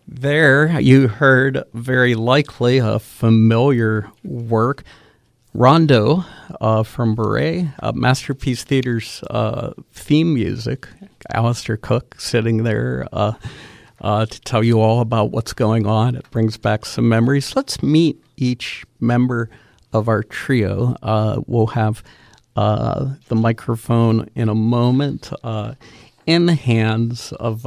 There, you heard very likely a familiar work, Rondo from Beret, Masterpiece Theater's theme music. Alistair Cook sitting there to tell you all about what's going on. It brings back some memories. Let's meet each member of our trio. We'll have the microphone in a moment in the hands of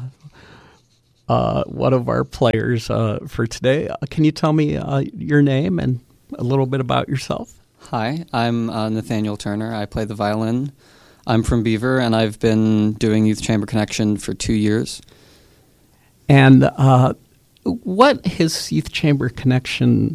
one of our players for today. Can you tell me your name and a little bit about yourself? Hi, I'm Nathaniel Turner. I play the violin. I'm from Beaver, and I've been doing Youth Chamber Connection for 2 years. And what has Youth Chamber Connection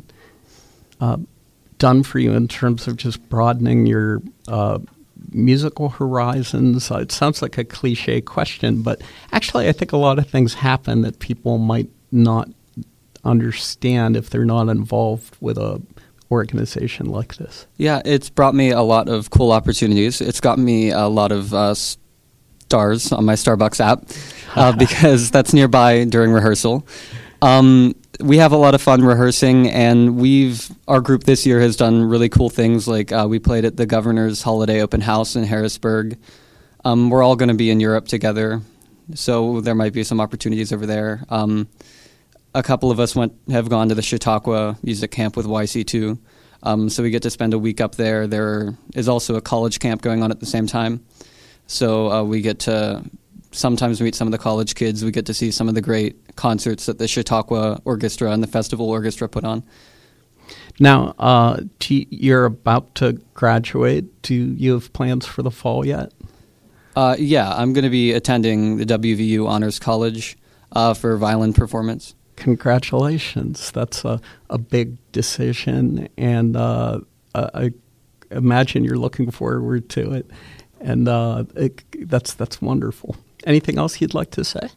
done for you in terms of just broadening your musical horizons? It sounds like a cliche question, but actually I think a lot of things happen that people might not understand if they're not involved with a organization like this. Yeah, it's brought me a lot of cool opportunities. It's got me a lot of stars on my Starbucks app because that's nearby during rehearsal. We have a lot of fun rehearsing, and our group this year has done really cool things, like we played at the Governor's Holiday Open House in Harrisburg. We're all going to be in Europe together, so there might be some opportunities over there. A couple of us have gone to the Chautauqua Music Camp with YC2, so we get to spend a week up there. There is also a college camp going on at the same time, so we get to sometimes meet some of the college kids. We get to see some of the great concerts that the Chautauqua Orchestra and the Festival Orchestra put on. Now, you're about to graduate. Do you have plans for the fall yet? Yeah, I'm going to be attending the WVU Honors College for violin performance. Congratulations. That's a big decision, and I imagine you're looking forward to it, and that's wonderful. Anything else you'd like to say?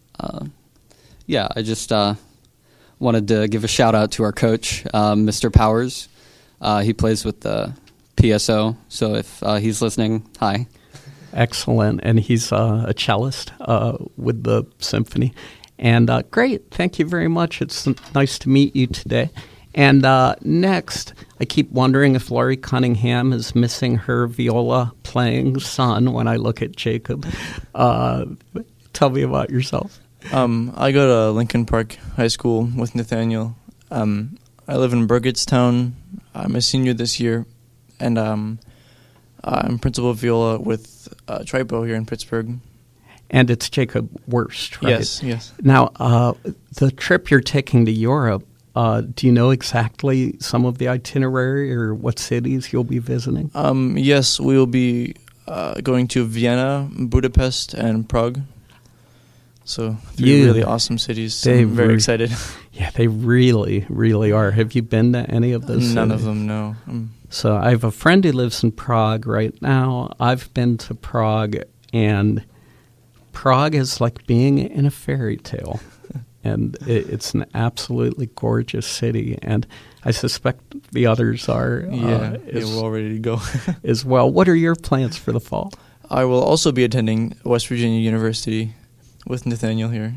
Yeah, I just wanted to give a shout-out to our coach, Mr. Powers. He plays with the PSO, so if he's listening, hi. Excellent, and he's a cellist with the symphony. And great, thank you very much. It's nice to meet you today. And next, I keep wondering if Laurie Cunningham is missing her viola-playing son when I look at Jacob. Tell me about yourself. I go to Lincoln Park High School with Nathaniel. I live in Burgettstown. I'm a senior this year, and I'm principal of viola with Tripo here in Pittsburgh. And it's Jacob Wurst, right? Yes. Now, the trip you're taking to Europe, do you know exactly some of the itinerary or what cities you'll be visiting? Yes, we will be going to Vienna, Budapest, and Prague. So three really awesome cities. So I'm very excited. Yeah, they really, really are. Have you been to any of those None cities? of them, no. So I have a friend who lives in Prague right now. I've been to Prague, and Prague is like being in a fairy tale. And it's an absolutely gorgeous city, and I suspect the others are we're all ready to go. as well. What are your plans for the fall? I will also be attending West Virginia University with Nathaniel here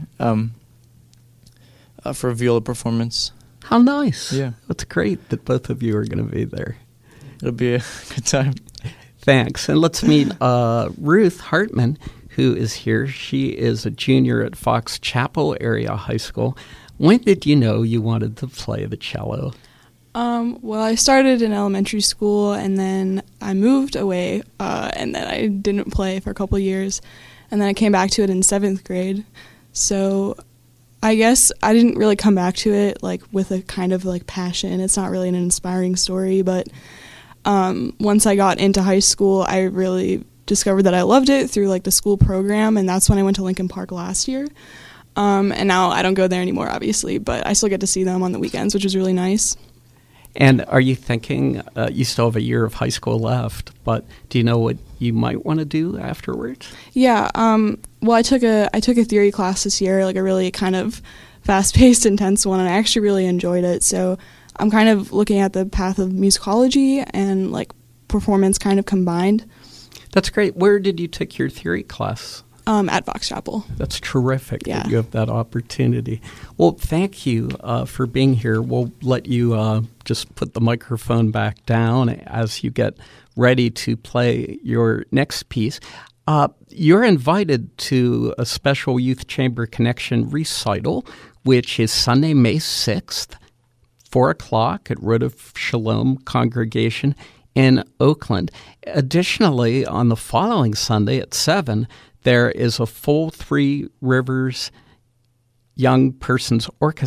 for a viola performance. How nice. Yeah. That's great that both of you are going to be there. It'll be a good time. Thanks. And let's meet Ruth Hartman, who is here. She is a junior at Fox Chapel Area High School. When did you know you wanted to play the cello? Well, I started in elementary school, and then I moved away, and then I didn't play for a couple of years, and then I came back to it in 7th grade. So I guess I didn't really come back to it like with a kind of like passion. It's not really an inspiring story, but once I got into high school, I really discovered that I loved it through like the school program, and that's when I went to Lincoln Park last year. And now I don't go there anymore, obviously, but I still get to see them on the weekends, which is really nice. And are you thinking, you still have a year of high school left, but do you know what you might want to do afterwards? Yeah, well, I took a theory class this year, like a really kind of fast-paced, intense one, and I actually really enjoyed it. So I'm kind of looking at the path of musicology and like performance kind of combined. That's great. Where did you take your theory class? At Vox Chapel. That's terrific Yeah. that you have that opportunity. Well, thank you for being here. We'll let you just put the microphone back down as you get ready to play your next piece. You're invited to a special Youth Chamber Connection recital, which is Sunday, May 6th, 4 o'clock at Road of Shalom Congregation in Oakland. Additionally, on the following Sunday at 7, there is a full Three Rivers Young Persons Orchestra